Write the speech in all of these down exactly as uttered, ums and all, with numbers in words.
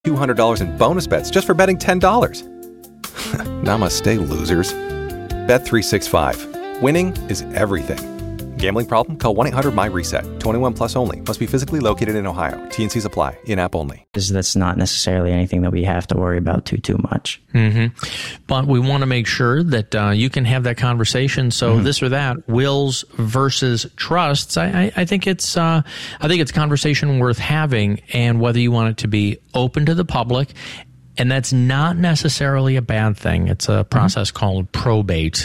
two hundred dollars in bonus bets just for betting ten dollars. Namaste, losers. Bet three sixty-five. Winning is everything. Gambling problem? Call one eight hundred my reset. twenty-one plus only. Must be physically located in Ohio. T N Cs apply. In-app only. That's not necessarily anything that we have to worry about too, too much. Mm-hmm. But we want to make sure that uh, you can have that conversation. So mm-hmm. this or that, wills versus trusts. I, I, I think it's uh, I think it's a conversation worth having, and whether you want it to be open to the public. And that's not necessarily a bad thing. It's a process mm-hmm. called probate.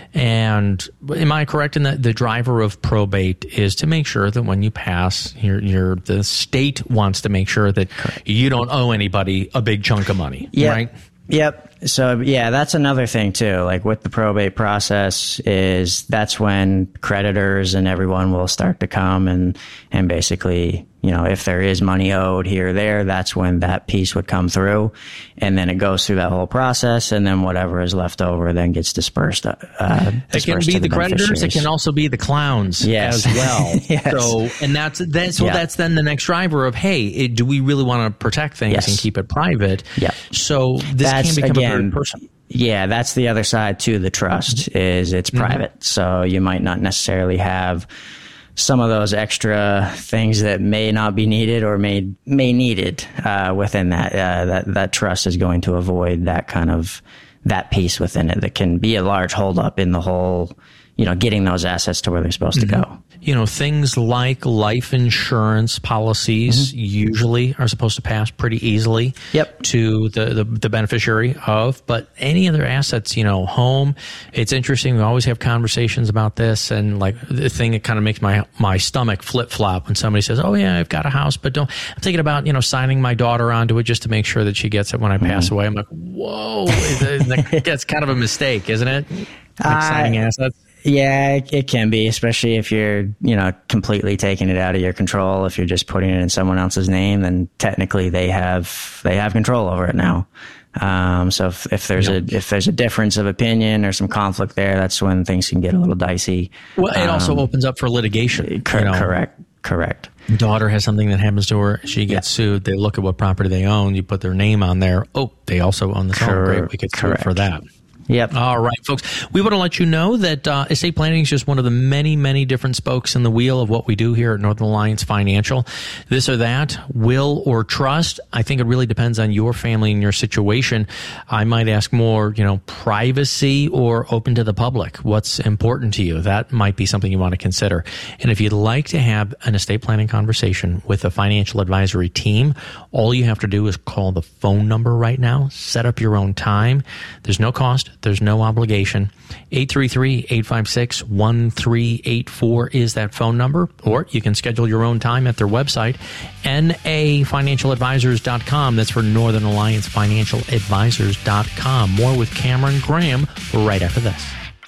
And am I correct in that the driver of probate is to make sure that when you pass, you're, you're, the state wants to make sure that correct. You don't owe anybody a big chunk of money, yep. right? Yep. So, yeah, that's another thing, too. Like with the probate process is that's when creditors and everyone will start to come and, and basically, you know, if there is money owed here or there, that's when that piece would come through. And then it goes through that whole process, and then whatever is left over then gets dispersed. Uh, it can be the, the creditors. It can also be the clowns yes. as well. yes. So, and that's, that's, so yeah. that's then the next driver of, hey, it, do we really want to protect things yes. and keep it private? Yeah. So this that's, can become again, a third person. Yeah, that's the other side to the trust is it's private. Mm-hmm. So you might not necessarily have some of those extra things that may not be needed or may may needed uh, within that. Uh, that that trust is going to avoid that kind of that piece within it that can be a large holdup in the whole, you know, getting those assets to where they're supposed mm-hmm. to go. You know, things like life insurance policies mm-hmm. usually are supposed to pass pretty easily yep. to the, the, the beneficiary of, but any other assets, you know, home, it's interesting. We always have conversations about this, and like the thing that kind of makes my, my stomach flip flop when somebody says, oh yeah, I've got a house, but don't, I'm thinking about, you know, signing my daughter onto it just to make sure that she gets it when I pass mm-hmm. away. I'm like, whoa, that's kind of a mistake, isn't it? Like uh, signing assets. Yeah, it, it can be, especially if you're, you know, completely taking it out of your control. If you're just putting it in someone else's name, then technically they have they have control over it now. Um, so if, if there's yep. a if there's a difference of opinion or some conflict there, that's when things can get a little dicey. Well, it um, also opens up for litigation. Cor- you know. Correct. Correct. Daughter has something that happens to her. She gets yeah. sued. They look at what property they own. You put their name on there. Oh, they also own this home. Cor- Great, we could sue for that. Yep. All right, folks. We want to let you know that uh, estate planning is just one of the many, many different spokes in the wheel of what we do here at Northern Alliance Financial. This or that, will or trust, I think it really depends on your family and your situation. I might ask more, you know, privacy or open to the public. What's important to you? That might be something you want to consider. And if you'd like to have an estate planning conversation with a financial advisory team, all you have to do is call the phone number right now. Set up your own time. There's no cost. There's no obligation. eight three three, eight five six, one three eight four is that phone number, or you can schedule your own time at their website, N A financial advisors dot com. That's for Northern Alliance Financial Advisors dot com. More with Cameron Graham right after this.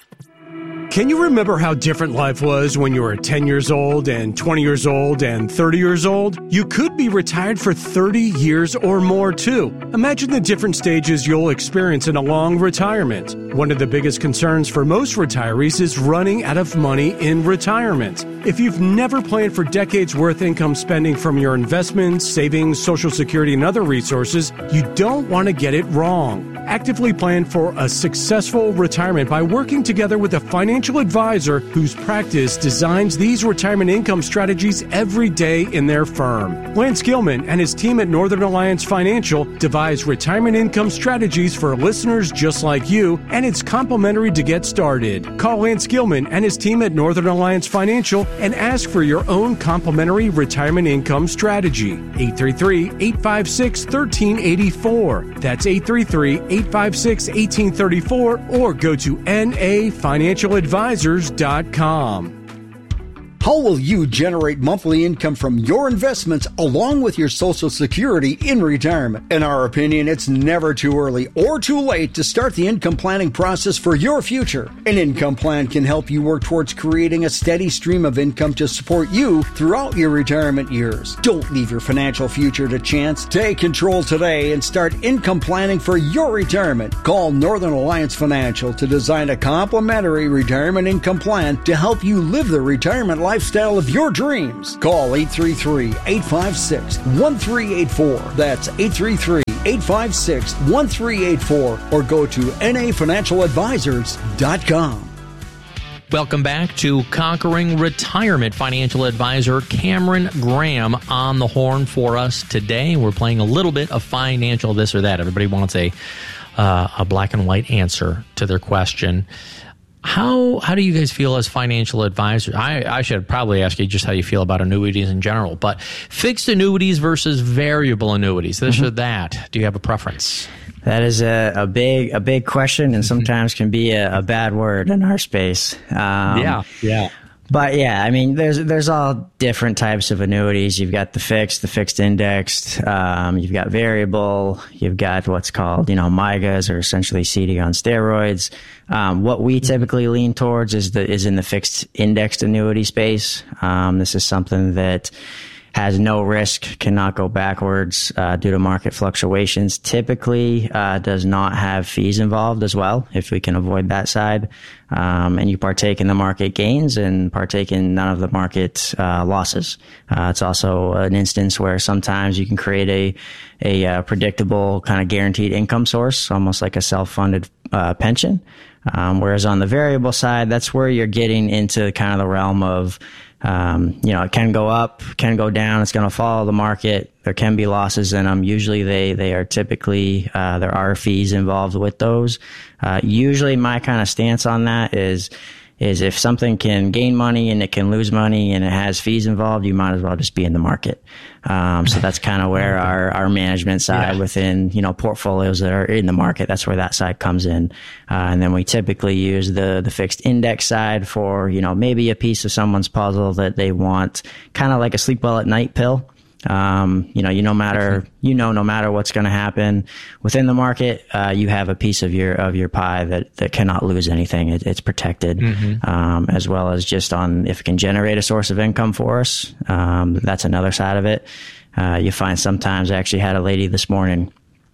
Can you remember how different life was when you were ten years old and twenty years old and thirty years old? You could be retired for thirty years or more, too. Imagine the different stages you'll experience in a long retirement. One of the biggest concerns for most retirees is running out of money in retirement. If you've never planned for decades worth income spending from your investments, savings, Social Security, and other resources, you don't want to get it wrong. Actively plan for a successful retirement by working together with a financial advisor whose practice designs these retirement income strategies every day in their firm. Lance Gilman and his team at Northern Alliance Financial devise retirement income strategies for listeners just like you, and it's complimentary to get started. Call Lance Gilman and his team at Northern Alliance Financial and ask for your own complimentary retirement income strategy. eight three three, eight five six, one three eight four. That's eight three three, eight five six, one eight three four, or go to N A financial advisors dot com. How will you generate monthly income from your investments along with your Social Security in retirement? In our opinion, it's never too early or too late to start the income planning process for your future. An income plan can help you work towards creating a steady stream of income to support you throughout your retirement years. Don't leave your financial future to chance. Take control today and start income planning for your retirement. Call Northern Alliance Financial to design a complimentary retirement income plan to help you live the retirement life lifestyle of your dreams. Call eight three three, eight five six, one three eight four. That's eight three three, eight five six, one three eight four or go to N A financial advisors dot com. Welcome back to Conquering Retirement. Financial advisor Cameron Graham on the horn for us today. We're playing a little bit of financial this or that. Everybody wants a uh, a black and white answer to their question. How how do you guys feel as financial advisors? I, I should probably ask you just how you feel about annuities in general, but fixed annuities versus variable annuities, this mm-hmm. or that. Do you have a preference? That is a, a big a big question, and sometimes can be a, a bad word in our space. Um, yeah, yeah. But yeah, I mean, there's there's all different types of annuities. You've got the fixed, the fixed indexed. Um, you've got variable. You've got what's called, you know, M I G As, or essentially C D on steroids. Um, what we typically lean towards is the is in the fixed indexed annuity space. Um, this is something that has no risk, cannot go backwards uh, due to market fluctuations. Typically uh, does not have fees involved as well, if we can avoid that side. Um, and you partake in the market gains and partake in none of the market uh, losses. Uh, it's also an instance where sometimes you can create a a uh, predictable kind of guaranteed income source, almost like a self-funded uh, pension. Um, whereas on the variable side, that's where you're getting into kind of the realm of Um, you know, it can go up, can go down. It's going to follow the market. There can be losses in them. Usually they, they are typically, uh, there are fees involved with those. Uh, usually my kind of stance on that is, is if something can gain money and it can lose money and it has fees involved, you might as well just be in the market. Um, so that's kind of where our, our management side yeah. within, you know, portfolios that are in the market, that's where that side comes in. Uh, and then we typically use the, the fixed index side for, you know, maybe a piece of someone's puzzle that they want, kind of like a sleep well at night pill. Um, you know, you no matter, you know, no matter what's going to happen within the market, uh, you have a piece of your, of your pie that, that cannot lose anything. It, it's protected, mm-hmm. um, as well as just on if it can generate a source of income for us. Um, that's another side of it. Uh, you find sometimes I actually had a lady this morning,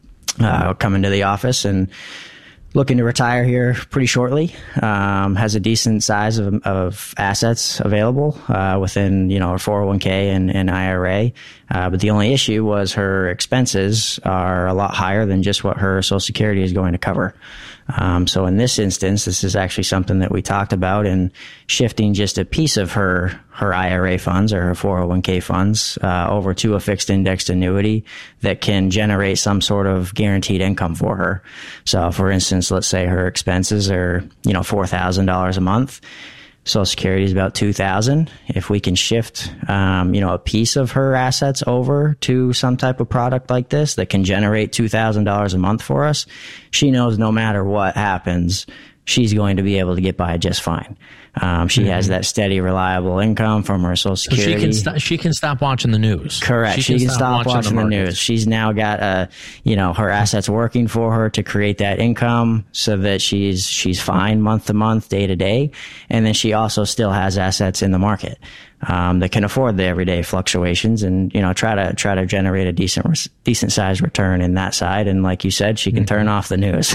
uh, come into the office and looking to retire here pretty shortly, um, has a decent size of, of assets available uh, within, you know, her four oh one k and, and I R A. Uh, but the only issue was her expenses are a lot higher than just what her Social Security is going to cover. Um, so in this instance, this is actually something that we talked about in shifting just a piece of her, her I R A funds or her four oh one k funds, uh, over to a fixed indexed annuity that can generate some sort of guaranteed income for her. So for instance, let's say her expenses are, you know, four thousand dollars a month. Social Security is about two thousand dollars. If we can shift, um, you know, a piece of her assets over to some type of product like this that can generate two thousand dollars a month for us, she knows no matter what happens, she's going to be able to get by just fine. Um, she mm-hmm. has that steady, reliable income from her Social Security. So she can st- she can stop watching the news. Correct. She, she can, can stop, stop watching, watching the, the news. She's now got uh, you know, her assets working for her to create that income, so that she's she's fine month to month, day to day, and then she also still has assets in the market um, that can afford the everyday fluctuations, and you know, try to try to generate a decent decent sized return in that side. And like you said, she can mm-hmm. turn off the news.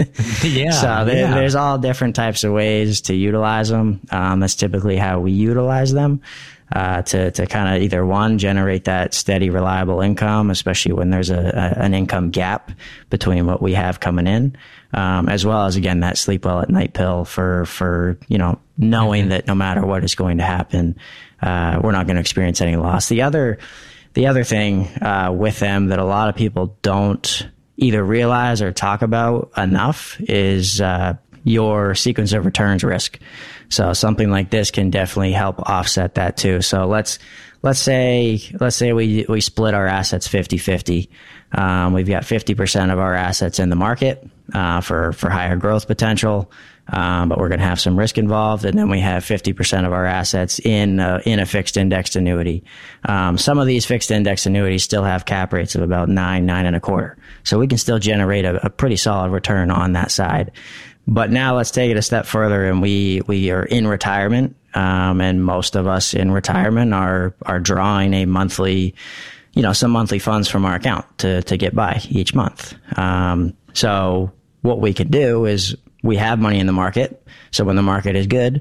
yeah. So there, yeah. there's all different types of ways to utilize them. Um, that's typically how we utilize them, uh, to, to kind of either one, generate that steady, reliable income, especially when there's a, a an income gap between what we have coming in, um, as well as, again, that sleep well at night pill for, for, you know, knowing mm-hmm. that no matter what is going to happen, uh, we're not going to experience any loss. The other, the other thing, uh, with them that a lot of people don't either realize or talk about enough is, uh, your sequence of returns risk. So something like this can definitely help offset that too. So let's, let's say, let's say we, we split our assets fifty-fifty. Um, we've got fifty percent of our assets in the market, uh, for, for higher growth potential. Um, but we're going to have some risk involved. And then we have fifty percent of our assets in, uh, in a fixed indexed annuity. Um, some of these fixed indexed annuities still have cap rates of about nine, nine and a quarter. So we can still generate a, a pretty solid return on that side. But now let's take it a step further, and we, we are in retirement, um, and most of us in retirement are, are drawing a monthly, you know, some monthly funds from our account to, to get by each month. Um, so what we could do is we have money in the market. So when the market is good,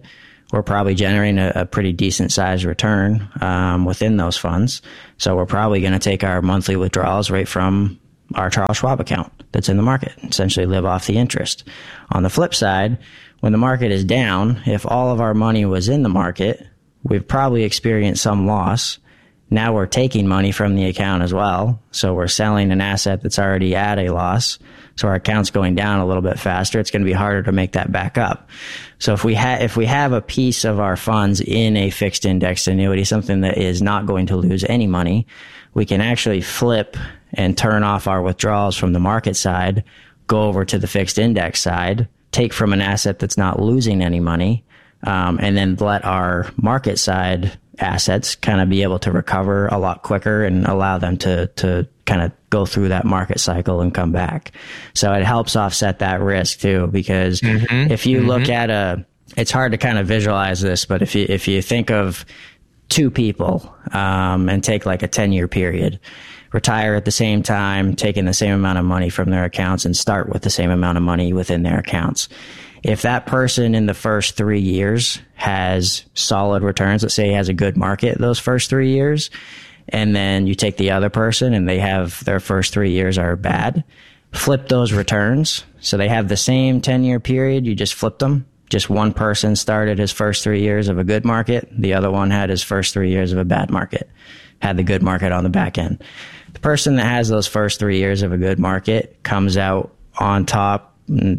we're probably generating a, a pretty decent sized return um, within those funds. So we're probably going to take our monthly withdrawals right from our Charles Schwab account that's in the market, essentially live off the interest. On the flip side, when the market is down, if all of our money was in the market, we've probably experienced some loss. Now we're taking money from the account as well. So we're selling an asset that's already at a loss. So our account's going down a little bit faster. It's going to be harder to make that back up. So if we have, if we have a piece of our funds in a fixed index annuity, something that is not going to lose any money, we can actually flip and turn off our withdrawals from the market side, go over to the fixed index side, take from an asset that's not losing any money, um, and then let our market side assets kind of be able to recover a lot quicker and allow them to, to kind of go through that market cycle and come back. So it helps offset that risk too, because mm-hmm. if you mm-hmm. look at a, it's hard to kind of visualize this, but if you, if you think of two people, um, and take like a ten year period, retire at the same time, taking the same amount of money from their accounts and start with the same amount of money within their accounts. If that person in the first three years has solid returns, let's say he has a good market those first three years, and then you take the other person and they have their first three years are bad, flip those returns. So they have the same ten year period, you just flipped them. Just one person started his first three years of a good market. The other one had his first three years of a bad market, had the good market on the back end. The person that has those first three years of a good market comes out on top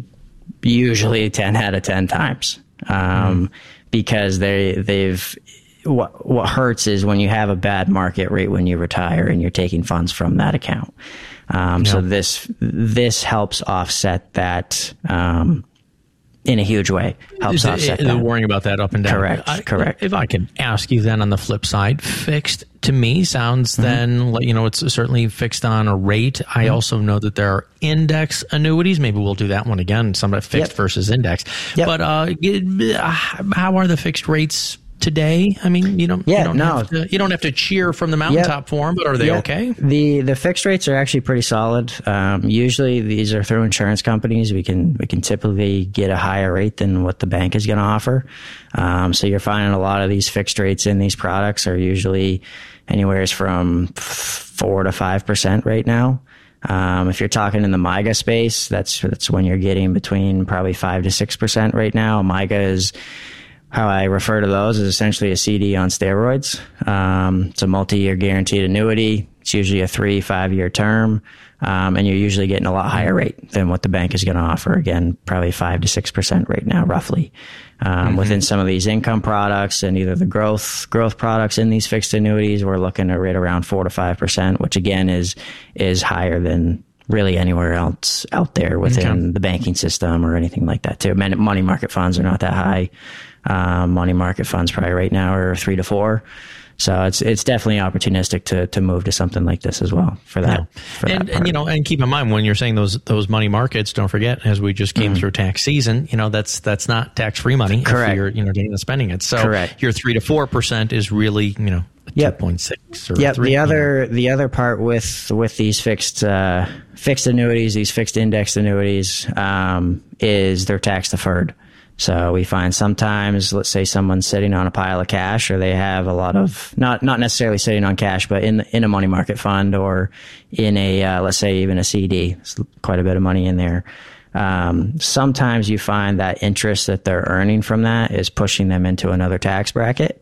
usually ten out of ten times, um, mm. because they, they've, what, what hurts is when you have a bad market rate when you retire and you're taking funds from that account. Um, yeah. So this, this helps offset that, um, in a huge way, helps offset that. Worrying about that up and down. Correct, I, correct. If I could ask you then on the flip side, fixed to me sounds mm-hmm. then, you know, it's certainly fixed on a rate. I mm-hmm. also know that there are index annuities. Maybe we'll do that one again, some fixed yep. versus index. Yep. But uh, how are the fixed rates today? I mean, you don't, yeah, you, don't no. have to, you don't have to cheer from the mountaintop yep. for them, but are they yep. okay? The the fixed rates are actually pretty solid. Um, usually these are through insurance companies. We can we can typically get a higher rate than what the bank is going to offer. Um, so you're finding a lot of these fixed rates in these products are usually anywhere from four to five percent right now. Um, if you're talking in the MYGA space, that's that's when you're getting between probably five to six percent right now. MYGA is, how I refer to those, is essentially a C D on steroids. Um, it's a multi-year guaranteed annuity. It's usually a three, five-year term, um, and you're usually getting a lot higher rate than what the bank is going to offer. Again, probably five to six percent right now, roughly. Um, mm-hmm. Within some of these income products and either the growth growth products in these fixed annuities, we're looking at right around four to five percent, which again is is higher than really anywhere else out there within okay. the banking system or anything like that too. Money market funds are not that high. Um, money market funds probably right now are three to four. So it's it's definitely opportunistic to to move to something like this as well for that. Yeah. For and, that and you know, and keep in mind when you're saying those those money markets, don't forget, as we just came mm. through tax season, you know, that's that's not tax free money. Correct. If you're you know getting and spending it. So correct. Your three to four percent is really you know yep. two point six or yep. three. The other know. the other part with with these fixed uh, fixed annuities, these fixed indexed annuities, um, is they're tax deferred. So we find sometimes, let's say someone's sitting on a pile of cash, or they have a lot of, not not necessarily sitting on cash, but in in a money market fund or in a, uh, let's say even a C D. There's quite a bit of money in there. Um, sometimes you find that interest that they're earning from that is pushing them into another tax bracket.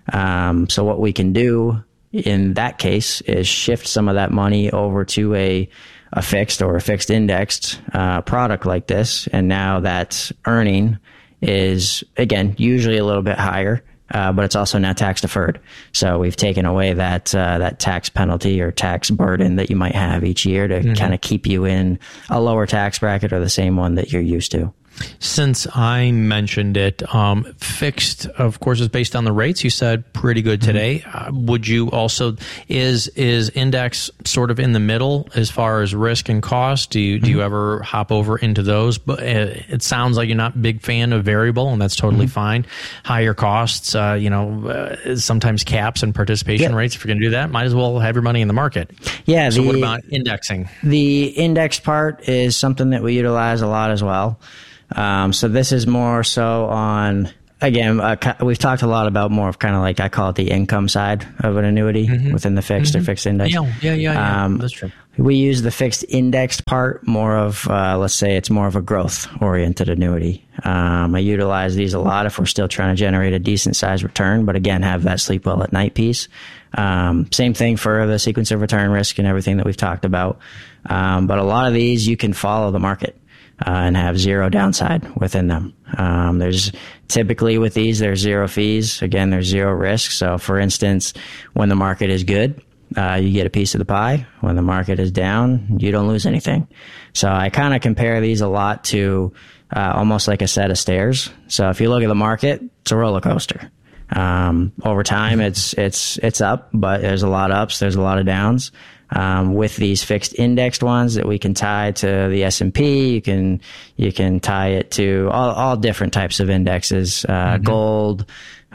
Um, so what we can do in that case is shift some of that money over to a a fixed or a fixed indexed uh, product like this, and now that earning is, again, usually a little bit higher, uh, but it's also now tax deferred. So we've taken away that uh, that tax penalty or tax burden that you might have each year to mm-hmm. kind of keep you in a lower tax bracket or the same one that you're used to. Since I mentioned it, um, fixed, of course, is based on the rates. You said pretty good today. Mm-hmm. Uh, would you also, is is index sort of in the middle as far as risk and cost? Do you, mm-hmm. do you ever hop over into those? But it, it sounds like you're not a big fan of variable, and that's totally mm-hmm. fine. Higher costs, uh, you know, uh, sometimes caps and participation yeah. rates. If you're going to do that, might as well have your money in the market. Yeah. So the, what about indexing? The index part is something that we utilize a lot as well. Um, so this is more so on again, uh, we've talked a lot about more of kind of like, I call it the income side of an annuity mm-hmm. within the fixed mm-hmm. or fixed index. Yeah, yeah, yeah, yeah. Um, that's true. We use the fixed indexed part more of, uh, let's say it's more of a growth oriented annuity. Um, I utilize these a lot if we're still trying to generate a decent size return, but again, have that sleep well at night piece. Um, same thing for the sequence of return risk and everything that we've talked about. Um, but a lot of these you can follow the market. Uh, and have zero downside within them. Um, there's typically with these, there's zero fees. Again, there's zero risk. So for instance, when the market is good, uh, you get a piece of the pie. When the market is down, you don't lose anything. So I kind of compare these a lot to uh, almost like a set of stairs. So if you look at the market, it's a roller coaster. Um, over time, it's, it's, it's up, but there's a lot of ups, there's a lot of downs. Um, with these fixed indexed ones that we can tie to the S and P, you can, you can tie it to all, all different types of indexes, uh, mm-hmm. gold,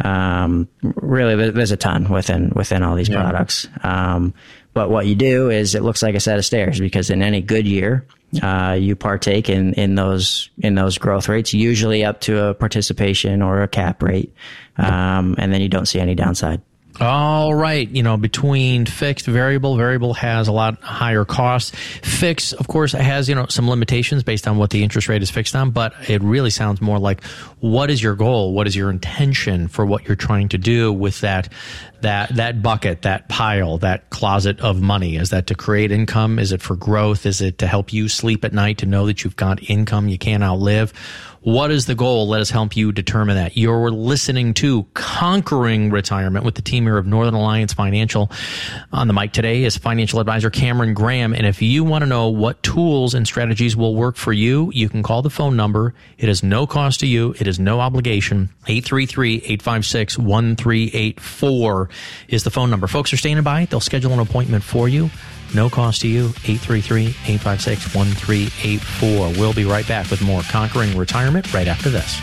um, really there's a ton within, within all these yeah. products. Um, but what you do is it looks like a set of stairs because in any good year, uh, you partake in, in those, in those growth rates, usually up to a participation or a cap rate. Um, and then you don't see any downside. All right. You know, between fixed, variable, variable has a lot higher costs. Fixed, of course, has, you know, some limitations based on what the interest rate is fixed on, but it really sounds more like what is your goal? What is your intention for what you're trying to do with that, that, that bucket, that pile, that closet of money? Is that to create income? Is it for growth? Is it to help you sleep at night to know that you've got income you can't outlive? What is the goal? Let us help you determine that. You're listening to Conquering Retirement with the team here of Northern Alliance Financial. On the mic today is financial advisor Cameron Graham. And if you want to know what tools and strategies will work for you, you can call the phone number. It is no cost to you. It is no obligation. eight three three, eight five six, one three eight four is the phone number. Folks are standing by. They'll schedule an appointment for you. No cost to you, eight three three, eight five six, one three eight four. We'll be right back with more Conquering Retirement right after this.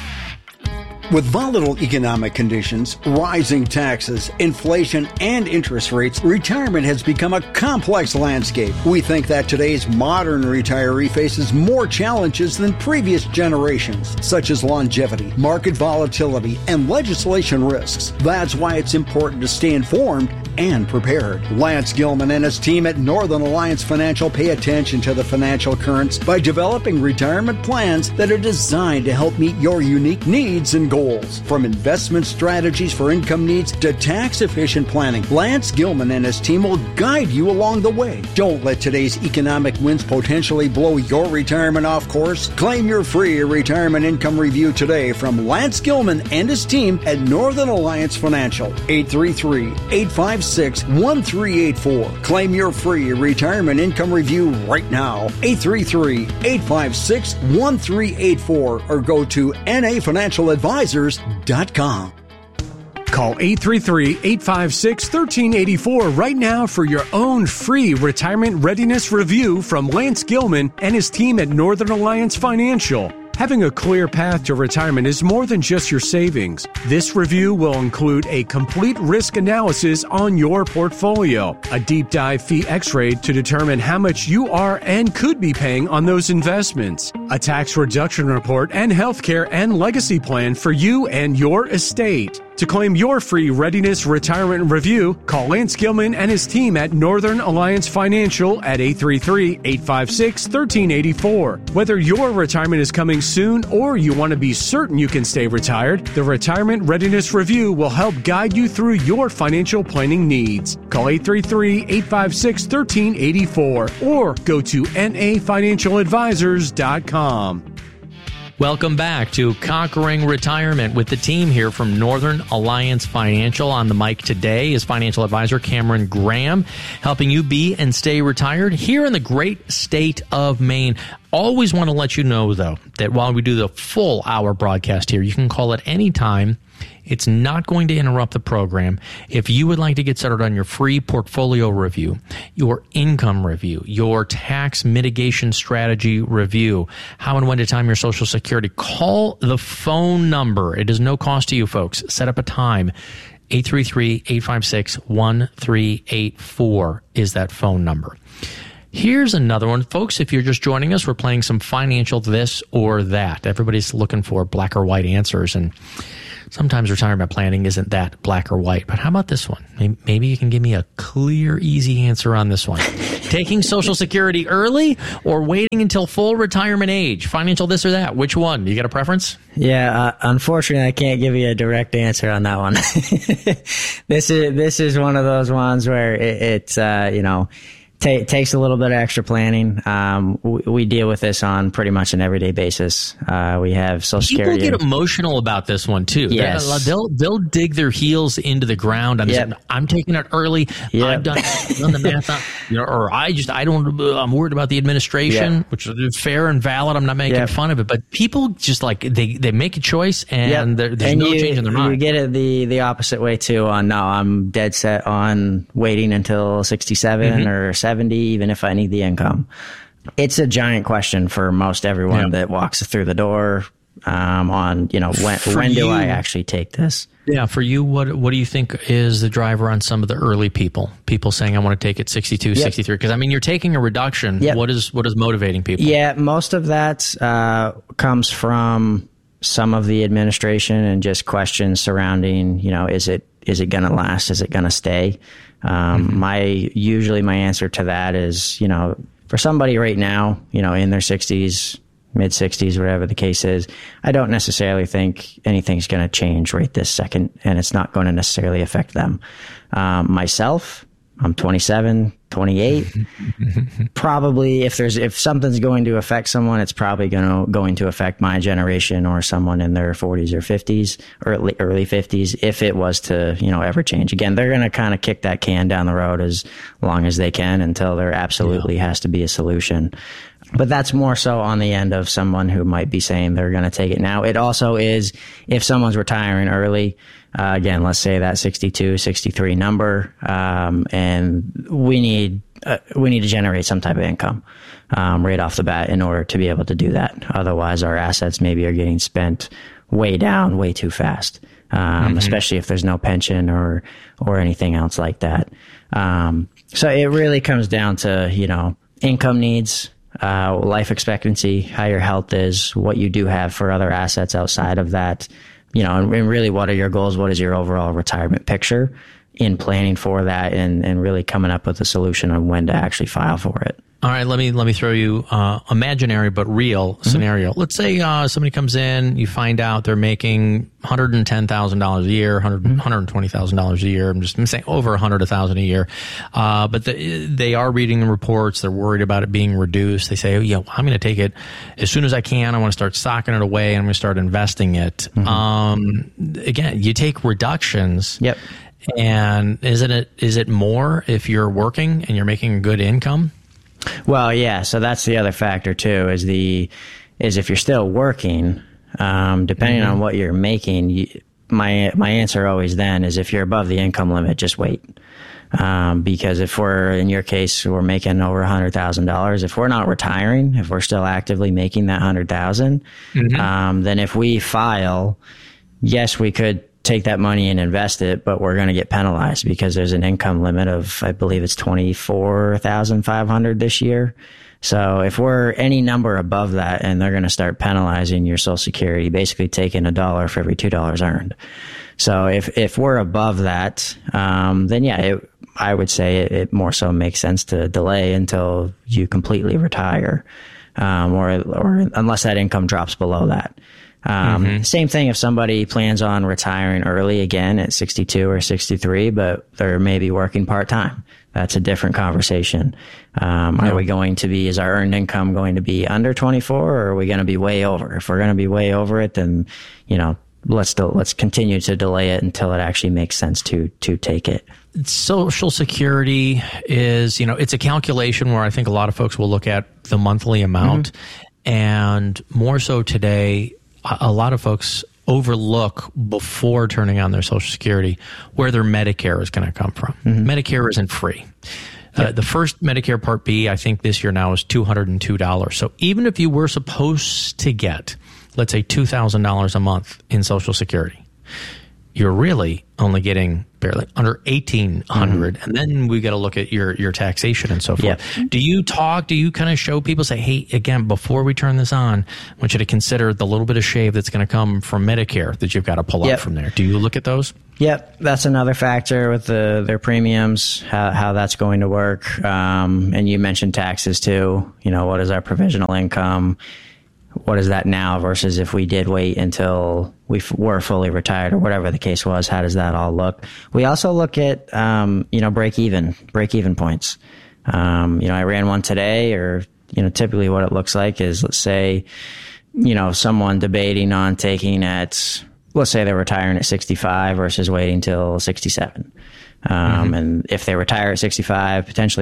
With volatile economic conditions, rising taxes, inflation, and interest rates, retirement has become a complex landscape. We think that today's modern retiree faces more challenges than previous generations, such as longevity, market volatility, and legislation risks. That's why it's important to stay informed and prepared. Lance Gilman and his team at Northern Alliance Financial pay attention to the financial currents by developing retirement plans that are designed to help meet your unique needs and goals. From investment strategies for income needs to tax-efficient planning, Lance Gilman and his team will guide you along the way. Don't let today's economic winds potentially blow your retirement off course. Claim your free retirement income review today from Lance Gilman and his team at Northern Alliance Financial. eight three three, eight five six, one three eight four. Claim your free retirement income review right now. eight three three, eight five six, one three eight four or go to N A Financial Advisors dot com. Call eight three three, eight five six, one three eight four right now for your own free retirement readiness review from Lance Gilman and his team at Northern Alliance Financial. Having a clear path to retirement is more than just your savings. This review will include a complete risk analysis on your portfolio, a deep dive fee x-ray to determine how much you are and could be paying on those investments, a tax reduction report, and healthcare and legacy plan for you and your estate. To claim your free Readiness Retirement Review, call Lance Gilman and his team at Northern Alliance Financial at eight three three, eight five six, one three eight four. Whether your retirement is coming soon or you want to be certain you can stay retired, the Retirement Readiness Review will help guide you through your financial planning needs. Call eight three three, eight five six, one three eight four or go to N A Financial Advisors dot com. Welcome back to Conquering Retirement with the team here from Northern Alliance Financial. On the mic today is financial advisor Cameron Graham, helping you be and stay retired here in the great state of Maine. Always want to let you know, though, that while we do the full hour broadcast here, you can call at any time. It's not going to interrupt the program. If you would like to get started on your free portfolio review, your income review, your tax mitigation strategy review, how and when to time your Social Security, call the phone number. It is no cost to you, folks. Set up a time. eight three three, eight five six, one three eight four is that phone number. Here's another one. Folks, if you're just joining us, we're playing some financial this or that. Everybody's looking for black or white answers. And sometimes retirement planning isn't that black or white. But how about this one? Maybe you can give me a clear, easy answer on this one. Taking Social Security early or waiting until full retirement age? Financial this or that? Which one? You got a preference? Yeah, uh, unfortunately, I can't give you a direct answer on that one. This is this is one of those ones where it, it's uh, you know. T- takes a little bit of extra planning. Um, we, we deal with this on pretty much an everyday basis. Uh, we have Social Security. People get emotional about this one too. Yes. They'll they'll dig their heels into the ground. I'm, yep. saying, I'm taking it early. Yep. I've done, done the math, on, you know, or I just I don't. I'm worried about the administration, yep. which is fair and valid. I'm not making yep. fun of it, but people just like they, they make a choice and yep. there, there's and no you, change in their mind. You get it the the opposite way too. On no, I'm dead set on waiting until sixty-seven mm-hmm. or seventy, even if I need the income. It's a giant question for most everyone yeah. that walks through the door um, on, you know, when for when you, do I actually take this? Yeah, for you, what what do you think is the driver on some of the early people? People saying, I want to take it sixty-two, yep. sixty-three. Because, I mean, you're taking a reduction. Yep. What is what is motivating people? Yeah, most of that uh, comes from some of the administration and just questions surrounding, you know, is it is it going to last? Is it going to stay? Um, mm-hmm. My usually my answer to that is, you know, for somebody right now, you know, in their sixties, mid sixties, whatever the case is, I don't necessarily think anything's going to change right this second, and it's not going to necessarily affect them. Um, myself, I'm twenty-seven, twenty-eight. Probably if there's if something's going to affect someone, it's probably going to going to affect my generation or someone in their forties or fifties or early, early fifties if it was to, you know, ever change. Again, they're going to kind of kick that can down the road as long as they can until there absolutely yeah. has to be a solution. But that's more so on the end of someone who might be saying they're going to take it now. It also is if someone's retiring early, uh, again, let's say that sixty-two, sixty-three number, um, and we need uh, we need to generate some type of income um, right off the bat in order to be able to do that. Otherwise, our assets maybe are getting spent way down, way too fast, um, mm-hmm. especially if there's no pension or or anything else like that. Um, so it really comes down to, you know, income needs, Uh, life expectancy, how your health is, what you do have for other assets outside of that, you know, and, and really what are your goals? What is your overall retirement picture in planning for that and, and really coming up with a solution on when to actually file for it. All right, let me let me throw you uh, imaginary but real mm-hmm. scenario. Let's say uh, somebody comes in, you find out they're making one hundred ten thousand dollars a year, one hundred, mm-hmm. one hundred twenty thousand dollars a year. I'm just I'm saying over one hundred thousand dollars a year. Uh, but the, they are reading the reports. They're worried about it being reduced. They say, oh, yeah, well, I'm going to take it as soon as I can. I want to start stocking it away, and I'm going to start investing it. Mm-hmm. Um, again, you take reductions. Yep. And isn't it is it more if you're working and you're making a good income? Well, yeah. So that's the other factor too. Is the is if you're still working, um, depending mm-hmm. on what you're making. You, my my answer always then is if you're above the income limit, just wait. Um, because if we're in your case, we're making over a hundred thousand dollars. If we're not retiring, if we're still actively making that hundred thousand, mm-hmm. um, then if we file, yes, we could take that money and invest it, but we're going to get penalized because there's an income limit of, I believe it's twenty-four thousand five hundred this year. So if we're any number above that, and they're going to start penalizing your Social Security, basically taking a dollar for every two dollars earned. So if, if we're above that, um, then yeah, it, I would say it, it more so makes sense to delay until you completely retire, um, or, or unless that income drops below that. Um, mm-hmm. Same thing if somebody plans on retiring early again at sixty-two or sixty-three, but they're maybe working part-time. That's a different conversation. Um, yeah. Are we going to be, is our earned income going to be under twenty-four, or are we going to be way over? If we're going to be way over it, then, you know, let's do, let's continue to delay it until it actually makes sense to, to take it. Social Security is, you know, it's a calculation where I think a lot of folks will look at the monthly amount, mm-hmm. and more so today, a lot of folks overlook before turning on their Social Security where their Medicare is going to come from. Mm-hmm. Medicare isn't free. Uh, the first Medicare Part B, I think this year now is two hundred two dollars. So even if you were supposed to get, let's say, two thousand dollars a month in Social Security, you're really only getting barely under eighteen hundred, mm-hmm. and then we got to look at your your taxation and so forth. Yep. Do you talk? Do you kind of show people, say, hey, again, before we turn this on, I want you to consider the little bit of shave that's going to come from Medicare that you've got to pull yep. out from there. Do you look at those? Yep, that's another factor with the their premiums, how how that's going to work. Um, and you mentioned taxes too. You know, what is our provisional income? What is that now versus if we did wait until we f- were fully retired or whatever the case was? How does that all look? We also look at, um, you know, break even, break even points. Um, you know, I ran one today, or, you know, typically what it looks like is, let's say, you know, someone debating on taking at, let's say they're retiring at sixty-five versus waiting till sixty-seven. Um, mm-hmm. And if they retire at sixty-five, potentially